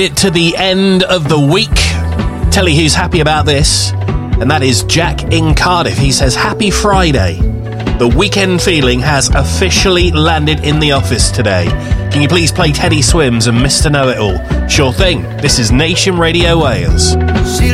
It to the end of the week. Tell you who's happy about this, and that is Jack in Cardiff. He says, happy Friday. The weekend feeling has officially landed in the office today. Can you please play Teddy Swims and Mr. Know-It-All? Sure thing. This is Nation Radio Wales.